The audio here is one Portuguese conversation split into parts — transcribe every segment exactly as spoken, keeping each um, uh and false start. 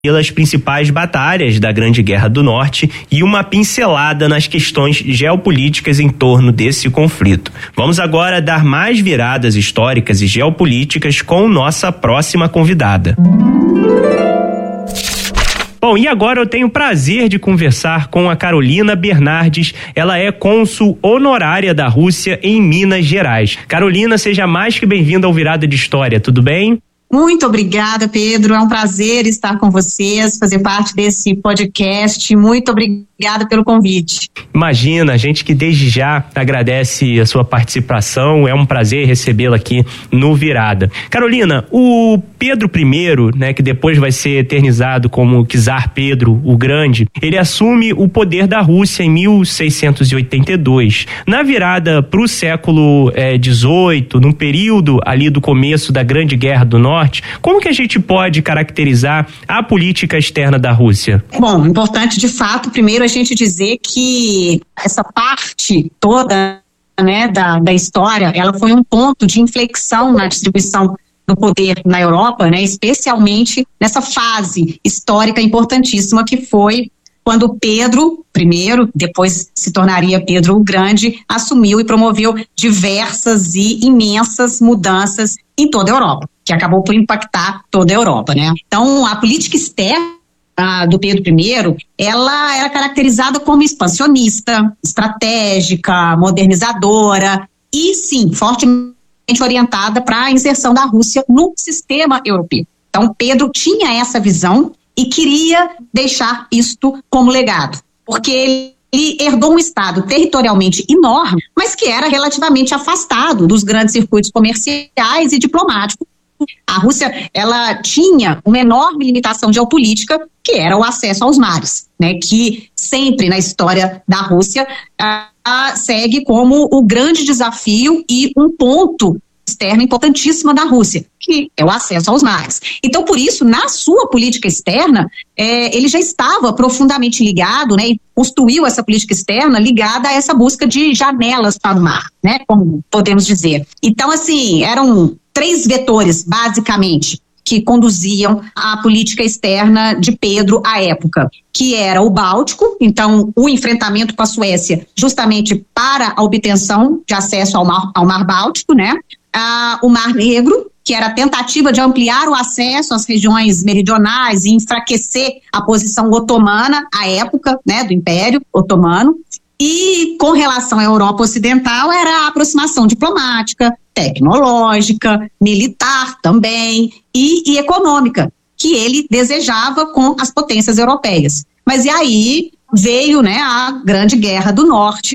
pelas principais batalhas da Grande Guerra do Norte e uma pincelada nas questões geopolíticas em torno desse conflito. Vamos agora dar mais viradas históricas e geopolíticas com nossa próxima convidada. Bom, e agora eu tenho o prazer de conversar com a Carolina Bernardes. Ela é cônsul honorária da Rússia em Minas Gerais. Carolina, seja mais que bem-vinda ao Virada de História, tudo bem? Muito obrigada, Pedro. É um prazer estar com vocês, fazer parte desse podcast. Muito obrigada pelo convite. Imagina, a gente que desde já agradece a sua participação. É um prazer recebê-la aqui no Virada. Carolina, o Pedro primeiro, né, que depois vai ser eternizado como Czar Pedro o Grande, ele assume o poder da Rússia em mil seiscentos e oitenta e dois. Na virada para o século dezoito, no período ali do começo da Grande Guerra do Norte, como que a gente pode caracterizar a política externa da Rússia? Bom, importante de fato, primeiro a gente dizer que essa parte toda, né, da, da história, ela foi um ponto de inflexão na distribuição do poder na Europa, né, especialmente nessa fase histórica importantíssima que foi quando Pedro primeiro, depois se tornaria Pedro o Grande, assumiu e promoveu diversas e imensas mudanças em toda a Europa, que acabou por impactar toda a Europa, né? Então, a política externa do Pedro primeiro, ela era caracterizada como expansionista, estratégica, modernizadora e, sim, fortemente orientada para a inserção da Rússia no sistema europeu. Então, Pedro tinha essa visão e queria deixar isto como legado, porque ele Ele herdou um estado territorialmente enorme, mas que era relativamente afastado dos grandes circuitos comerciais e diplomáticos. A Rússia, ela tinha uma enorme limitação geopolítica, que era o acesso aos mares, né, que sempre na história da Rússia a, a, segue como o grande desafio e um ponto externo importantíssima da Rússia, que é o acesso aos mares. Então, por isso, na sua política externa, é, ele já estava profundamente ligado, né, e construiu essa política externa ligada a essa busca de janelas para o mar, né, como podemos dizer. Então, assim, eram três vetores, basicamente, que conduziam a política externa de Pedro à época, que era o Báltico, então o enfrentamento com a Suécia justamente para a obtenção de acesso ao mar, ao mar Báltico, né? Ah, o Mar Negro, que era a tentativa de ampliar o acesso às regiões meridionais e enfraquecer a posição otomana à época, né, do Império Otomano. E com relação à Europa Ocidental era a aproximação diplomática, tecnológica, militar também e, e econômica, que ele desejava com as potências europeias. Mas e aí veio, né, a Grande Guerra do Norte,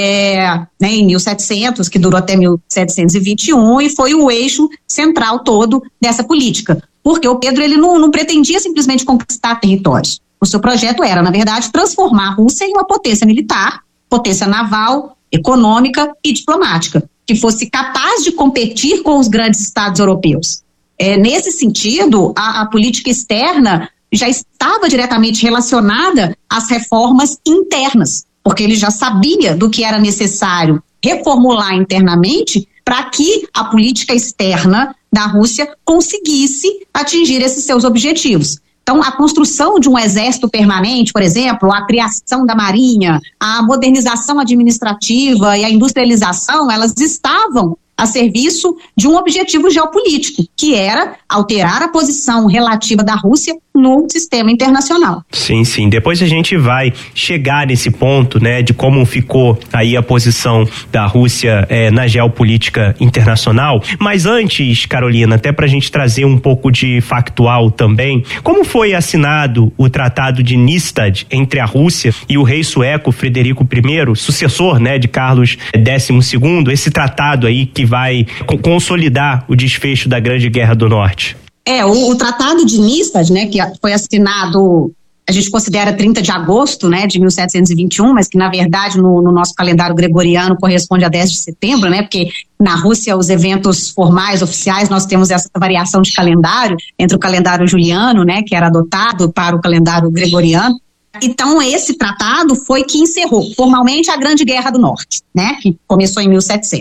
é, né, em mil e setecentos, que durou até mil setecentos e vinte e um, e foi o eixo central todo dessa política. Porque o Pedro ele não, não pretendia simplesmente conquistar territórios. O seu projeto era, na verdade, transformar a Rússia em uma potência militar, potência naval, econômica e diplomática, que fosse capaz de competir com os grandes estados europeus. É, nesse sentido, a, a política externa já estava diretamente relacionada às reformas internas, porque ele já sabia do que era necessário reformular internamente para que a política externa da Rússia conseguisse atingir esses seus objetivos. Então, a construção de um exército permanente, por exemplo, a criação da marinha, a modernização administrativa e a industrialização, elas estavam a serviço de um objetivo geopolítico, que era alterar a posição relativa da Rússia no sistema internacional. Sim, sim. Depois a gente vai chegar nesse ponto, né, de como ficou aí a posição da Rússia é, na geopolítica internacional. Mas antes, Carolina, até pra gente trazer um pouco de factual também, como foi assinado o Tratado de Nystad entre a Rússia e o rei sueco Frederico I, sucessor, né, de Carlos décimo segundo, esse tratado aí que vai consolidar o desfecho da Grande Guerra do Norte? É, o, o Tratado de Nystad, né, que foi assinado, a gente considera trinta de agosto, né, de mil setecentos e vinte e um, mas que na verdade no, no nosso calendário gregoriano corresponde a dez de setembro, né, porque na Rússia os eventos formais, oficiais, nós temos essa variação de calendário entre o calendário juliano, né, que era adotado para o calendário gregoriano. Então esse tratado foi que encerrou formalmente a Grande Guerra do Norte, né, que começou em mil e setecentos.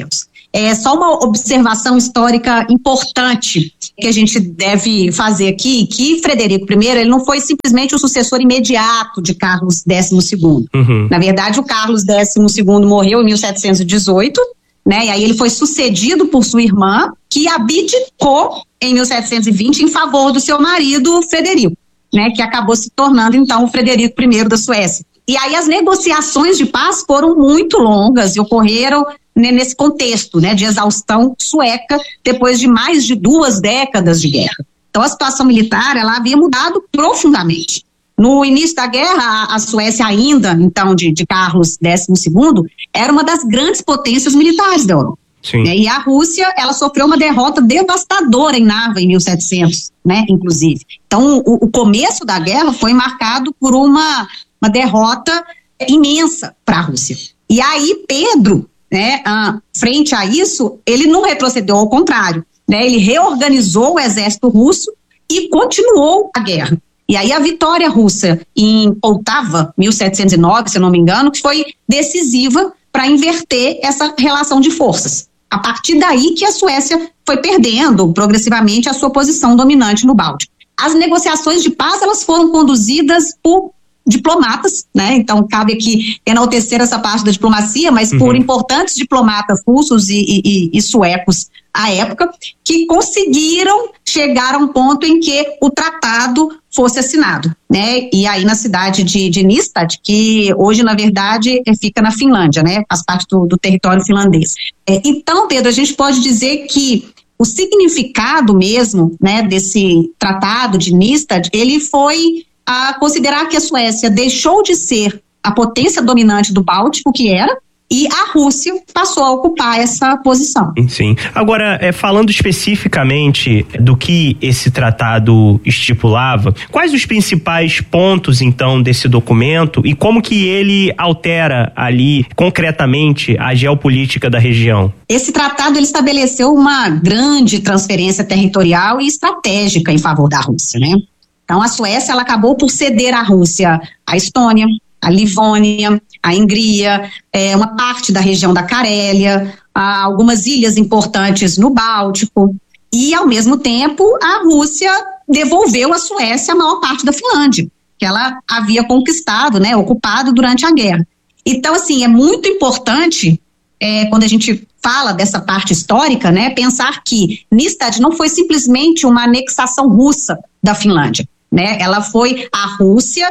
É só uma observação histórica importante que a gente deve fazer aqui, que Frederico primeiro, ele não foi simplesmente o sucessor imediato de Carlos décimo segundo. Uhum. Na verdade, o Carlos décimo segundo morreu em mil setecentos e dezoito, né? E aí ele foi sucedido por sua irmã, que abdicou em mil setecentos e vinte em favor do seu marido Frederico, né? Que acabou se tornando então o Frederico primeiro da Suécia. E aí as negociações de paz foram muito longas e ocorreram nesse contexto, né, de exaustão sueca depois de mais de duas décadas de guerra. Então a situação militar, ela havia mudado profundamente. No início da guerra, a Suécia ainda, então, de, de Carlos décimo segundo, era uma das grandes potências militares da Europa. Sim. Né, e a Rússia, ela sofreu uma derrota devastadora em Narva em mil e setecentos, né, inclusive. Então o, o começo da guerra foi marcado por uma, uma derrota imensa para a Rússia. E aí Pedro, né, ah, frente a isso, ele não retrocedeu, ao contrário, né, ele reorganizou o exército russo e continuou a guerra. E aí a vitória russa em Poltava, mil setecentos e nove, se eu não me engano, que foi decisiva para inverter essa relação de forças. A partir daí que a Suécia foi perdendo progressivamente a sua posição dominante no Báltico. As negociações de paz, elas foram conduzidas por diplomatas, né? Então cabe aqui enaltecer essa parte da diplomacia, mas uhum. por importantes diplomatas russos e, e, e suecos à época, que conseguiram chegar a um ponto em que o tratado fosse assinado, né? E aí na cidade de, de Nystad, que hoje na verdade fica na Finlândia, né? Faz parte do, do território finlandês. É, então, Pedro, a gente pode dizer que o significado mesmo, né, desse tratado de Nystad, ele foi a considerar que a Suécia deixou de ser a potência dominante do Báltico, que era, e a Rússia passou a ocupar essa posição. Sim. Agora, é, falando especificamente do que esse tratado estipulava, quais os principais pontos, então, desse documento e como que ele altera ali, concretamente, a geopolítica da região? Esse tratado, ele estabeleceu uma grande transferência territorial e estratégica em favor da Rússia, né? Então, a Suécia, ela acabou por ceder à Rússia a Estônia, a Livônia, a Hungria, é, uma parte da região da Carélia, algumas ilhas importantes no Báltico, e, ao mesmo tempo, a Rússia devolveu à Suécia a maior parte da Finlândia, que ela havia conquistado, né, ocupado durante a guerra. Então, assim, é muito importante, é, quando a gente fala dessa parte histórica, né, pensar que Nystad não foi simplesmente uma anexação russa da Finlândia. Né, ela foi a Rússia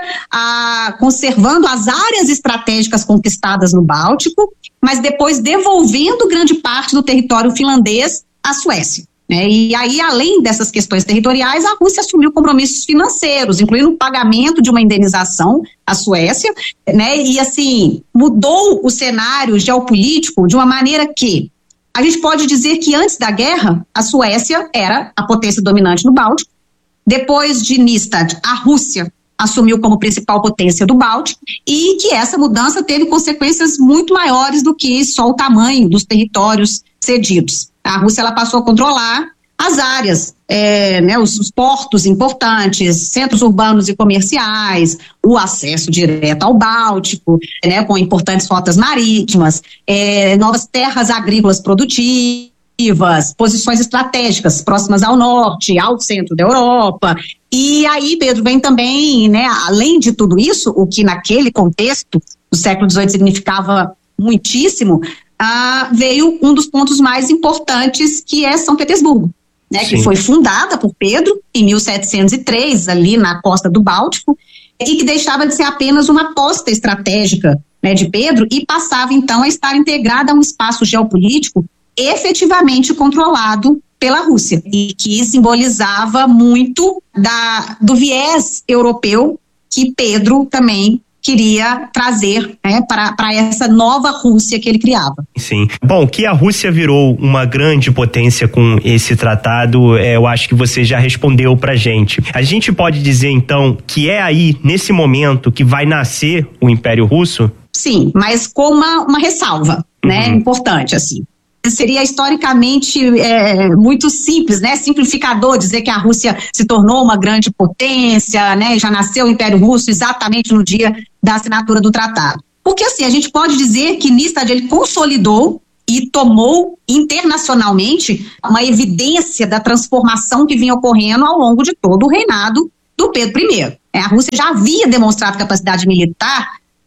a, conservando as áreas estratégicas conquistadas no Báltico, mas depois devolvendo grande parte do território finlandês à Suécia. Né, e aí, além dessas questões territoriais, a Rússia assumiu compromissos financeiros, incluindo o pagamento de uma indenização à Suécia, né, e assim, mudou o cenário geopolítico de uma maneira que a gente pode dizer que antes da guerra, a Suécia era a potência dominante no Báltico. Depois de Nystad, a Rússia assumiu como principal potência do Báltico e que essa mudança teve consequências muito maiores do que só o tamanho dos territórios cedidos. A Rússia, ela passou a controlar as áreas, é, né, os, os portos importantes, centros urbanos e comerciais, o acesso direto ao Báltico, né, com importantes rotas marítimas, é, novas terras agrícolas produtivas, posições estratégicas próximas ao norte, ao centro da Europa. E aí, Pedro, vem também, né, além de tudo isso, o que naquele contexto do século dezoito significava muitíssimo, ah, veio um dos pontos mais importantes, que é São Petersburgo, né, que foi fundada por Pedro em mil setecentos e três, ali na costa do Báltico, e que deixava de ser apenas uma aposta estratégica, né, de Pedro e passava então a estar integrada a um espaço geopolítico efetivamente controlado pela Rússia, e que simbolizava muito da, do viés europeu que Pedro também queria trazer, né, para, para essa nova Rússia que ele criava. Sim. Bom, que a Rússia virou uma grande potência com esse tratado, é, eu acho que você já respondeu pra gente. A gente pode dizer, então, que é aí, nesse momento, que vai nascer o Império Russo? Sim, mas com uma, uma ressalva, né, uhum. importante, assim. Seria historicamente é, muito simples, né, simplificador dizer que a Rússia se tornou uma grande potência, né, já nasceu o Império Russo exatamente no dia da assinatura do tratado. Porque assim, a gente pode dizer que Nystad ele consolidou e tomou internacionalmente uma evidência da transformação que vinha ocorrendo ao longo de todo o reinado do Pedro primeiro. É, a Rússia já havia demonstrado capacidade militar,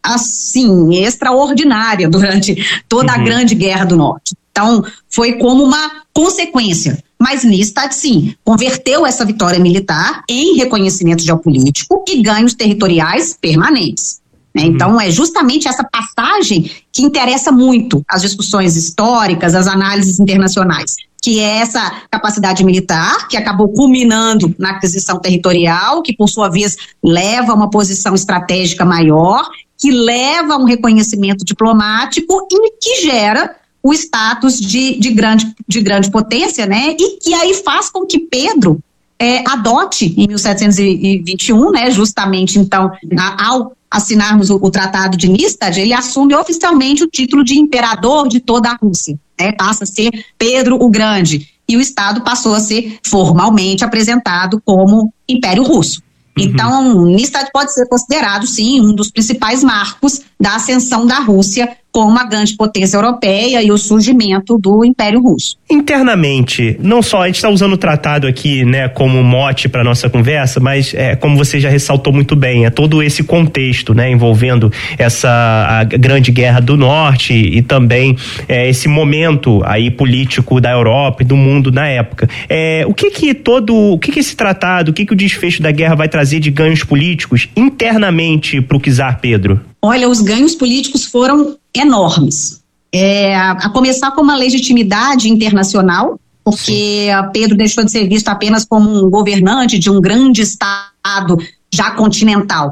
assim, extraordinária durante toda uhum. a Grande Guerra do Norte. Então, foi como uma consequência. Mas Nystad, sim, converteu essa vitória militar em reconhecimento geopolítico e ganhos territoriais permanentes. Né? Uhum. Então, é justamente essa passagem que interessa muito as discussões históricas, as análises internacionais, que é essa capacidade militar, que acabou culminando na aquisição territorial, que, por sua vez, leva a uma posição estratégica maior, que leva a um reconhecimento diplomático e que gera o status de, de, grande, de grande potência, né? E que aí faz com que Pedro é, adote, em mil setecentos e vinte e um, né, justamente, então, a, ao assinarmos o, o Tratado de Nystad, ele assume oficialmente o título de imperador de toda a Rússia, né? Passa a ser Pedro o Grande, e o Estado passou a ser formalmente apresentado como Império Russo. Uhum. Então, Nystad pode ser considerado, sim, um dos principais marcos da ascensão da Rússia como uma grande potência europeia e o surgimento do Império Russo. Internamente, não só, a gente está usando o tratado aqui, né, como mote para nossa conversa, mas é, como você já ressaltou muito bem, é todo esse contexto, né, envolvendo essa a Grande Guerra do Norte e também é, esse momento aí político da Europa e do mundo na época. É, o que que todo, o que que esse tratado, o que que o desfecho da guerra vai trazer de ganhos políticos internamente para o czar Pedro? Olha, os ganhos políticos foram enormes. É, a começar com uma legitimidade internacional, porque Sim. Pedro deixou de ser visto apenas como um governante de um grande estado já continental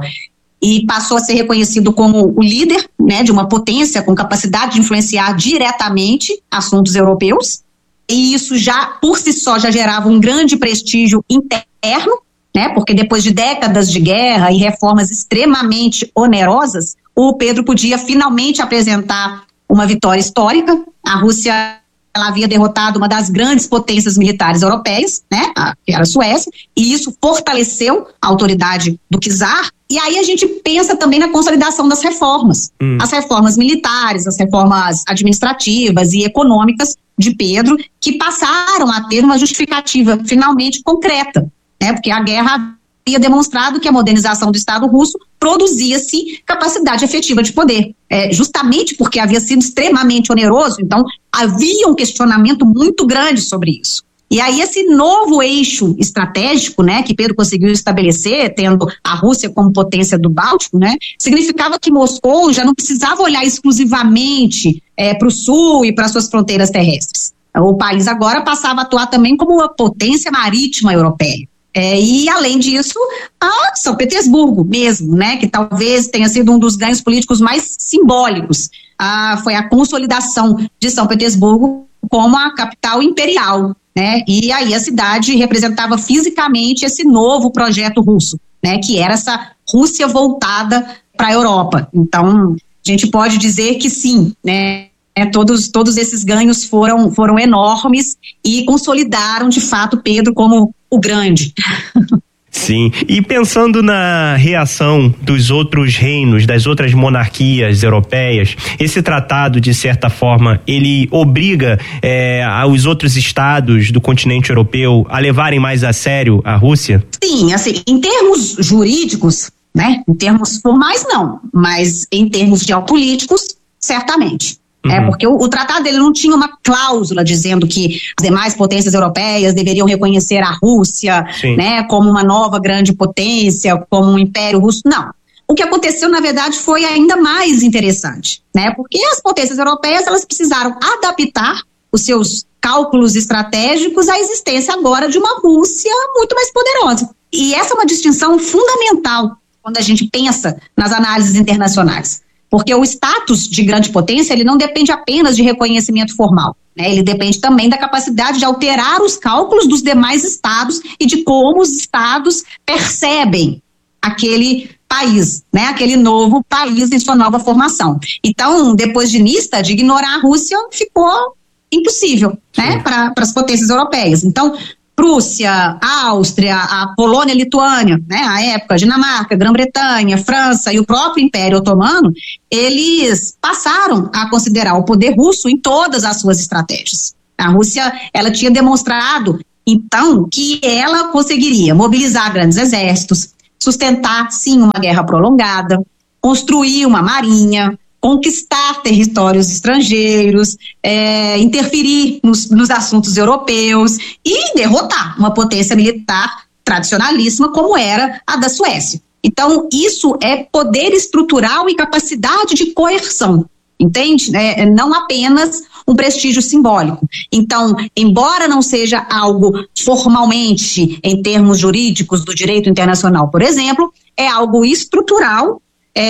e passou a ser reconhecido como o líder, né, de uma potência com capacidade de influenciar diretamente assuntos europeus, e isso já, por si só, já gerava um grande prestígio interno, né, porque depois de décadas de guerra e reformas extremamente onerosas, o Pedro podia finalmente apresentar uma vitória histórica. A Rússia, ela havia derrotado uma das grandes potências militares europeias, né, a, que era a Suécia, e isso fortaleceu a autoridade do czar. E aí a gente pensa também na consolidação das reformas, hum. as reformas militares, as reformas administrativas e econômicas de Pedro, que passaram a ter uma justificativa finalmente concreta, né, porque a guerra havia demonstrado que a modernização do Estado russo produzia-se capacidade efetiva de poder, é, justamente porque havia sido extremamente oneroso. Então havia um questionamento muito grande sobre isso. E aí esse novo eixo estratégico, né, que Pedro conseguiu estabelecer, tendo a Rússia como potência do Báltico, né, significava que Moscou já não precisava olhar exclusivamente é, para o sul e para suas fronteiras terrestres. O país agora passava a atuar também como uma potência marítima europeia. É, e, além disso, a São Petersburgo mesmo, né, que talvez tenha sido um dos ganhos políticos mais simbólicos. Ah, foi a consolidação de São Petersburgo como a capital imperial, né, e aí a cidade representava fisicamente esse novo projeto russo, né, que era essa Rússia voltada para a Europa. Então, a gente pode dizer que sim, né, É, todos, todos esses ganhos foram, foram enormes e consolidaram, de fato, Pedro como o Grande. Sim, e pensando na reação dos outros reinos, das outras monarquias europeias, esse tratado, de certa forma, ele obriga é, os outros estados do continente europeu a levarem mais a sério a Rússia? Sim, assim, em termos jurídicos, né, em termos formais não, mas em termos geopolíticos, certamente. Uhum. É, porque o, o tratado ele não tinha uma cláusula dizendo que as demais potências europeias deveriam reconhecer a Rússia, né, como uma nova grande potência, como um império russo. Não. O que aconteceu, na verdade, foi ainda mais interessante, né, porque as potências europeias elas precisaram adaptar os seus cálculos estratégicos à existência agora de uma Rússia muito mais poderosa. E essa é uma distinção fundamental quando a gente pensa nas análises internacionais. Porque o status de grande potência, ele não depende apenas de reconhecimento formal, né? Ele depende também da capacidade de alterar os cálculos dos demais estados e de como os estados percebem aquele país, né? Aquele novo país em sua nova formação. Então, depois de Nystad, ignorar a Rússia ficou impossível, né? Para as potências europeias. Então, Prússia, Áustria, a Polônia, Lituânia, né, à época, Dinamarca, Grã-Bretanha, França e o próprio Império Otomano, eles passaram a considerar o poder russo em todas as suas estratégias. A Rússia, ela tinha demonstrado, então, que ela conseguiria mobilizar grandes exércitos, sustentar, sim, uma guerra prolongada, construir uma marinha, conquistar territórios estrangeiros, é, interferir nos, nos assuntos europeus e derrotar uma potência militar tradicionalíssima como era a da Suécia. Então, isso é poder estrutural e capacidade de coerção, entende? É, não apenas um prestígio simbólico. Então, embora não seja algo formalmente, em termos jurídicos do direito internacional, por exemplo, é algo estrutural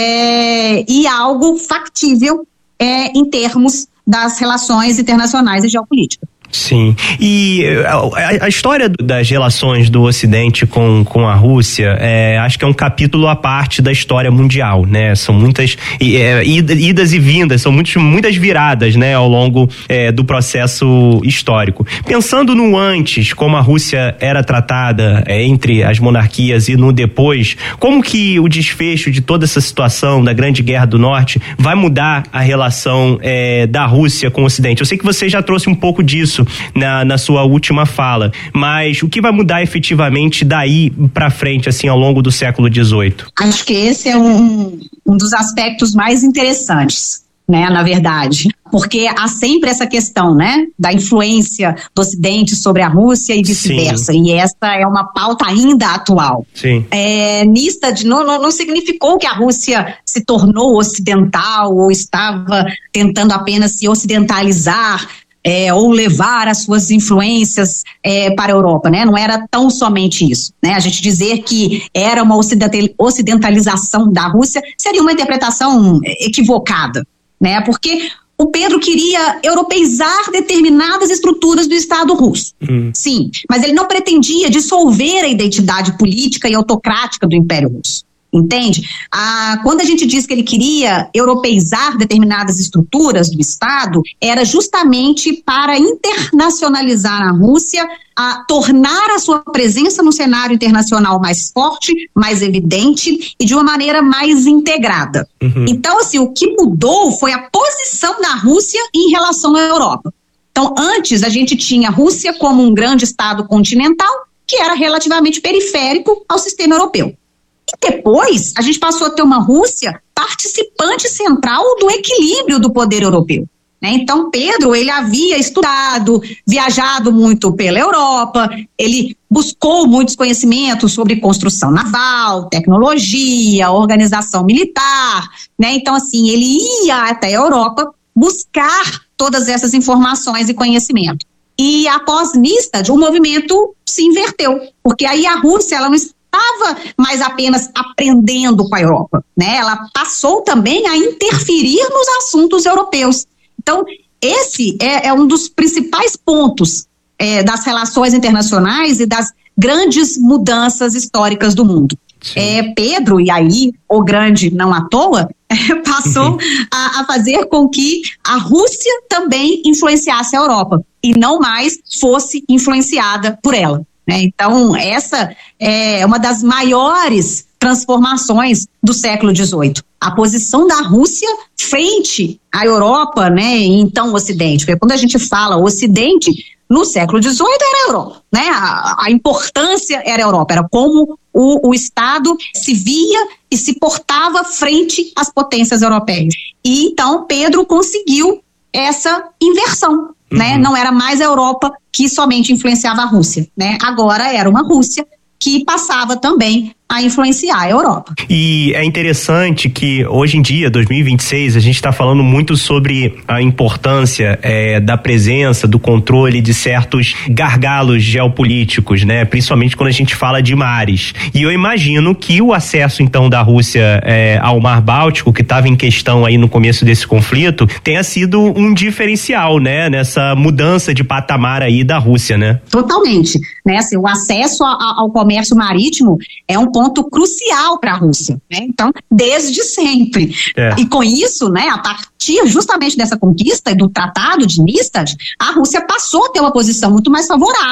É, e algo factível é, em termos das relações internacionais e geopolítica. Sim, e a, a história das relações do Ocidente com, com a Rússia, é, acho que é um capítulo à parte da história mundial, né? São muitas é, idas e vindas, são muitos, muitas viradas, né, ao longo é, do processo histórico. Pensando no antes, como a Rússia era tratada é, entre as monarquias e no depois, como que o desfecho de toda essa situação da Grande Guerra do Norte vai mudar a relação é, da Rússia com o Ocidente? Eu sei que você já trouxe um pouco disso Na, na sua última fala, mas o que vai mudar efetivamente daí para frente, assim, ao longo do século dezoito? Acho que esse é um, um dos aspectos mais interessantes, né, na verdade, porque há sempre essa questão, né, da influência do Ocidente sobre a Rússia e vice-versa, e essa é uma pauta ainda atual. Sim. É, Nistad não, não, não significou que a Rússia se tornou ocidental ou estava tentando apenas se ocidentalizar, É, ou levar as suas influências é, para a Europa, né? Não era tão somente isso, né? A gente dizer que era uma ocidentalização da Rússia seria uma interpretação equivocada, né? Porque o Pedro queria europeizar determinadas estruturas do Estado russo, hum. sim, mas ele não pretendia dissolver a identidade política e autocrática do Império Russo. Entende? Ah, quando a gente diz que ele queria europeizar determinadas estruturas do Estado, era justamente para internacionalizar a Rússia, a tornar a sua presença no cenário internacional mais forte, mais evidente e de uma maneira mais integrada. Uhum. Então, assim, o que mudou foi a posição da Rússia em relação à Europa. Então, antes a gente tinha a Rússia como um grande Estado continental que era relativamente periférico ao sistema europeu. E depois, a gente passou a ter uma Rússia participante central do equilíbrio do poder europeu, né? Então, Pedro, ele havia estudado, viajado muito pela Europa, ele buscou muitos conhecimentos sobre construção naval, tecnologia, organização militar, né? Então, assim, ele ia até a Europa buscar todas essas informações e conhecimento. E após Nistad, o movimento se inverteu, porque aí a Rússia, ela não estava mais apenas aprendendo com a Europa, né? Ela passou também a interferir nos assuntos europeus. Então, esse é, é um dos principais pontos é, das relações internacionais e das grandes mudanças históricas do mundo. É, Pedro, e aí o grande não à toa, é, passou uhum. a, a fazer com que a Rússia também influenciasse a Europa e não mais fosse influenciada por ela. Né? Então, essa é uma das maiores transformações do século dezoito. A posição da Rússia frente à Europa, né, e então o Ocidente. Porque quando a gente fala Ocidente, no século dezoito era a Europa, né? A, a importância era a Europa, era como o, o Estado se via e se portava frente às potências europeias. E então Pedro conseguiu essa inversão. Uhum. Né? Não era mais a Europa que somente influenciava a Rússia, né? Agora era uma Rússia que passava também a influenciar a Europa. E é interessante que hoje em dia, dois mil e vinte e seis, a gente está falando muito sobre a importância é, da presença, do controle de certos gargalos geopolíticos, né? Principalmente quando a gente fala de mares. E eu imagino que o acesso, então, da Rússia é, ao Mar Báltico, que estava em questão aí no começo desse conflito, tenha sido um diferencial, né? Nessa mudança de patamar aí da Rússia, né? Totalmente. Né? Assim, o acesso a, ao comércio marítimo é um ponto ponto crucial para a Rússia, né? Então, desde sempre. É. E com isso, né, a partir justamente dessa conquista e do Tratado de Nistad, a Rússia passou a ter uma posição muito mais favorável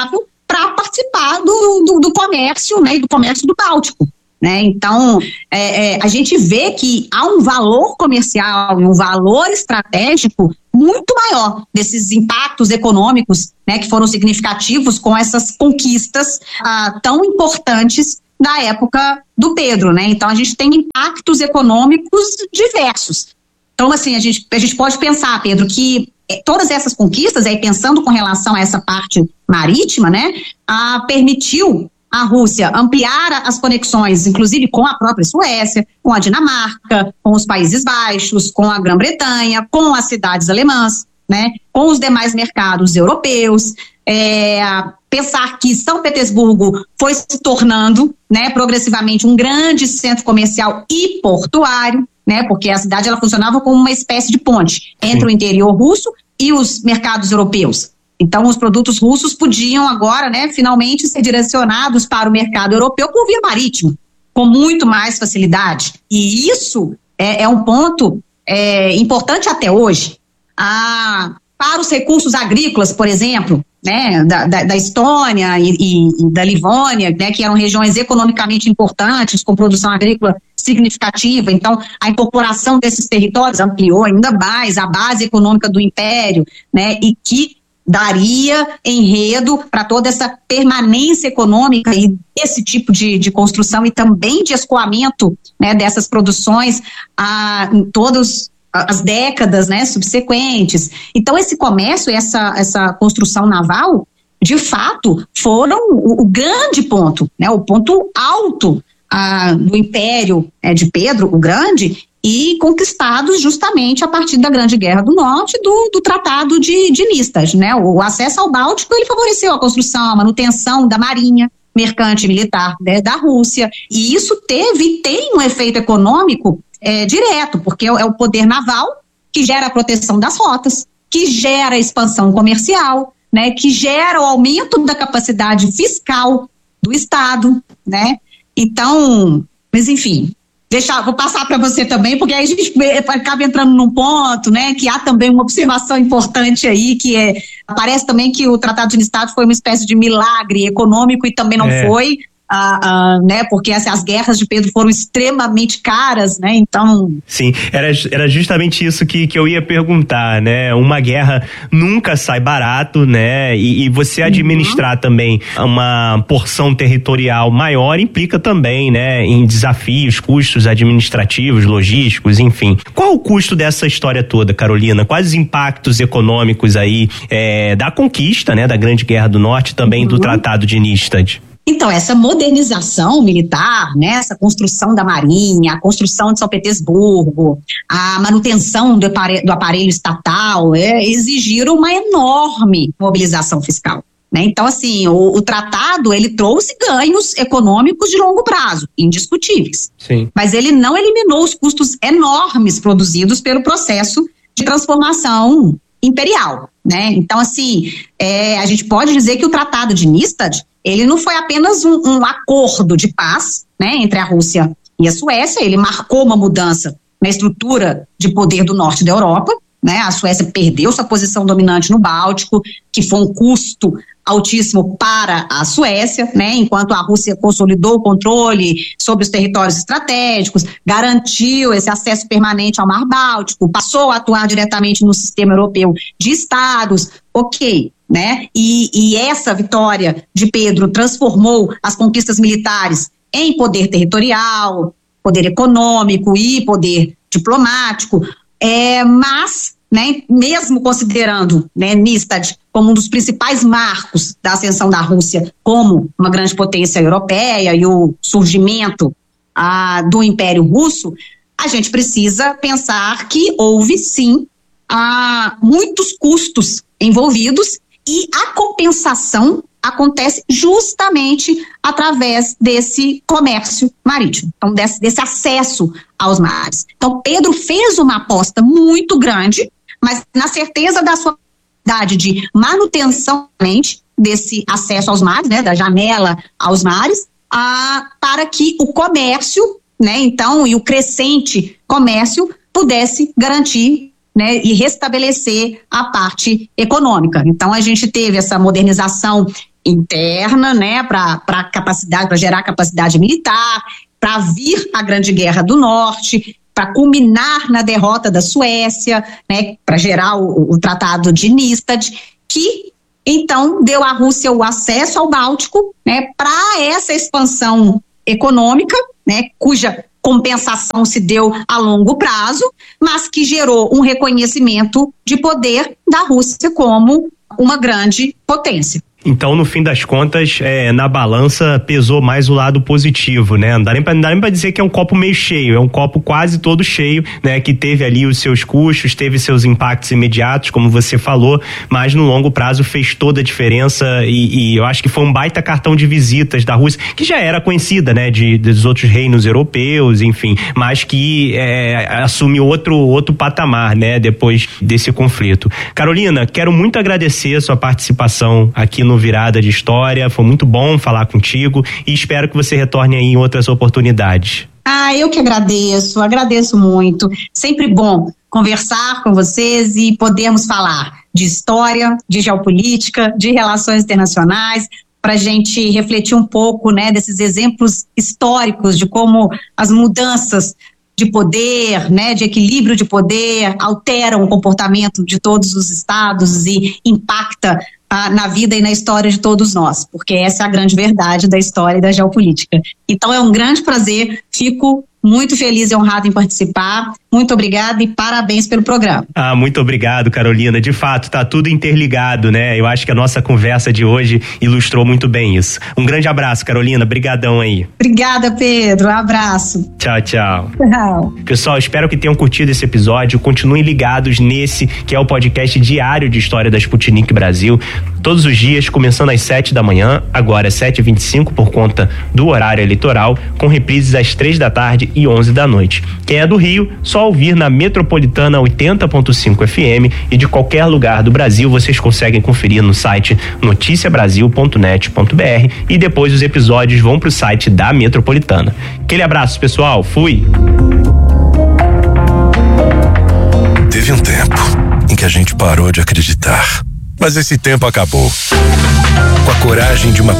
para participar do, do, do comércio, né, do comércio do Báltico. Né? Então, é, é, a gente vê que há um valor comercial e um valor estratégico muito maior desses impactos econômicos, né, que foram significativos com essas conquistas ah, tão importantes da época do Pedro. Né? Então, a gente tem impactos econômicos diversos. Então, assim, a gente, a gente pode pensar, Pedro, que todas essas conquistas, aí pensando com relação a essa parte marítima, né, ah, permitiu a Rússia ampliar as conexões, inclusive com a própria Suécia, com a Dinamarca, com os Países Baixos, com a Grã-Bretanha, com as cidades alemãs, né, com os demais mercados europeus. É, pensar que São Petersburgo foi se tornando, né, progressivamente um grande centro comercial e portuário, né, porque a cidade ela funcionava como uma espécie de ponte entre Sim. o interior russo e os mercados europeus. Então, os produtos russos podiam agora, né, finalmente ser direcionados para o mercado europeu por via marítima, com muito mais facilidade. E isso é, é um ponto é, importante até hoje. Ah, para os recursos agrícolas, por exemplo, né, da, da, da Estônia e, e, e da Livônia, né, que eram regiões economicamente importantes, com produção agrícola significativa. Então, a incorporação desses territórios ampliou ainda mais a base econômica do Império, né, e que daria enredo para toda essa permanência econômica e esse tipo de, de construção e também de escoamento, né, dessas produções ah, em todas as décadas, né, subsequentes. Então, esse comércio, essa, essa construção naval, de fato, foram o, o grande ponto, né, o ponto alto ah, do Império é, de Pedro o Grande, e conquistados justamente a partir da Grande Guerra do Norte, do, do Tratado de, de Nystad, né? O, o acesso ao Báltico, ele favoreceu a construção, a manutenção da marinha mercante militar, né, da Rússia, e isso teve e tem um efeito econômico é, direto, porque é, é o poder naval que gera a proteção das rotas, que gera a expansão comercial, né? Que gera o aumento da capacidade fiscal do Estado, né? Então, mas enfim... Deixa, vou passar para você também, porque aí a gente acaba entrando num ponto, né, que há também uma observação importante aí, que é, parece também que o Tratado de Nystad foi uma espécie de milagre econômico e também não é. foi, ah, ah, né, porque assim, as guerras de Pedro foram extremamente caras, né, então... Sim, era, era justamente isso que, que eu ia perguntar, né, uma guerra nunca sai barato, né, e, e você administrar uhum. também uma porção territorial maior implica também, né, em desafios, custos administrativos, logísticos, enfim. Qual o custo dessa história toda, Carolina? Quais os impactos econômicos aí é, da conquista, né, da Grande Guerra do Norte, também uhum. do Tratado de Nystad? Então, essa modernização militar, né, essa construção da marinha, a construção de São Petersburgo, a manutenção do aparelho, do aparelho estatal, é, exigiram uma enorme mobilização fiscal. Né? Então, assim, o, o tratado, ele trouxe ganhos econômicos de longo prazo, indiscutíveis. Sim. Mas ele não eliminou os custos enormes produzidos pelo processo de transformação imperial. Né? Então, assim, é, a gente pode dizer que o Tratado de Nystad, ele não foi apenas um, um acordo de paz, né, entre a Rússia e a Suécia, ele marcou uma mudança na estrutura de poder do norte da Europa, né, a Suécia perdeu sua posição dominante no Báltico, que foi um custo altíssimo para a Suécia, né, enquanto a Rússia consolidou o controle sobre os territórios estratégicos, garantiu esse acesso permanente ao Mar Báltico, passou a atuar diretamente no sistema europeu de estados, ok, né, e, e essa vitória de Pedro transformou as conquistas militares em poder territorial, poder econômico e poder diplomático, é, mas, né, mesmo considerando, né, Nystad como um dos principais marcos da ascensão da Rússia como uma grande potência europeia e o surgimento ah, do Império Russo, a gente precisa pensar que houve, sim, ah, muitos custos envolvidos e a compensação acontece justamente através desse comércio marítimo, então desse, desse acesso aos mares. Então Pedro fez uma aposta muito grande, mas na certeza da sua capacidade de manutenção desse acesso aos mares, né, da janela aos mares, ah, para que o comércio, né, então, e o crescente comércio pudesse garantir, né, e restabelecer a parte econômica. Então a gente teve essa modernização interna, né, para capacidade, para gerar capacidade militar, para vir a Grande Guerra do Norte, para culminar na derrota da Suécia, né, para gerar o, o Tratado de Nystad, que então deu à Rússia o acesso ao Báltico, né, para essa expansão econômica, né, cuja compensação se deu a longo prazo, mas que gerou um reconhecimento de poder da Rússia como uma grande potência. Então, no fim das contas, é, na balança pesou mais o lado positivo, né? Não dá nem pra, não dá nem pra dizer que é um copo meio cheio, é um copo quase todo cheio, né? Que teve ali os seus custos, teve seus impactos imediatos, como você falou, mas no longo prazo fez toda a diferença e, e eu acho que foi um baita cartão de visitas da Rússia, que já era conhecida, né? De, dos outros reinos europeus, enfim, mas que é, assume outro, outro patamar, né? Depois desse conflito. Carolina, quero muito agradecer a sua participação aqui no no Virada de História, foi muito bom falar contigo e espero que você retorne aí em outras oportunidades. Ah, eu que agradeço, agradeço muito, sempre bom conversar com vocês e podermos falar de história, de geopolítica, de relações internacionais, para a gente refletir um pouco, né, desses exemplos históricos de como as mudanças de poder, né, de equilíbrio de poder alteram o comportamento de todos os estados e impacta ah, na vida e na história de todos nós, porque essa é a grande verdade da história e da geopolítica. Então é um grande prazer, fico muito feliz e honrado em participar. Muito obrigada e parabéns pelo programa. Ah, muito obrigado, Carolina. De fato, tá tudo interligado, né? Eu acho que a nossa conversa de hoje ilustrou muito bem isso. Um grande abraço, Carolina. Brigadão aí. Obrigada, Pedro. Um abraço. Tchau, tchau. Tchau. Pessoal, espero que tenham curtido esse episódio. Continuem ligados nesse, que é o podcast diário de história da Sputnik Brasil. Todos os dias, começando às sete da manhã, agora às sete e vinte e cinco por conta do horário eleitoral, com reprises às três da tarde e onze da noite. Quem é do Rio, só ouvir na Metropolitana oitenta ponto cinco F M e de qualquer lugar do Brasil vocês conseguem conferir no site noticia brasil ponto net ponto b r e depois os episódios vão pro site da Metropolitana. Aquele abraço, pessoal. Fui! Teve um tempo em que a gente parou de acreditar, mas esse tempo acabou. Com a coragem de uma